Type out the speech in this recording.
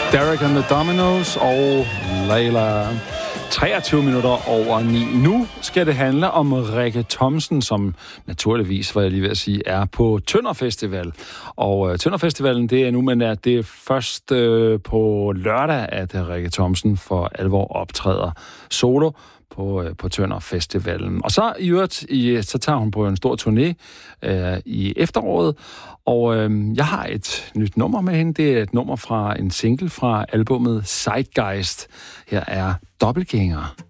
Derek and the Dominos og Layla. 23 minutter over 9. Nu skal det handle om Rikke Thomsen, som naturligvis, hvad jeg lige vil sige, er på Tønder Festival. Og Tønder Festivalen, det er nu, men det er først på lørdag, at Rikke Thomsen for alvor optræder solo på Tønder Festivalen. Og så i øvrigt, så tager hun på en stor turné i efteråret, og jeg har et nyt nummer med hende. Det er et nummer fra en single fra albumet Zeitgeist. Her er Dobbeltgænger.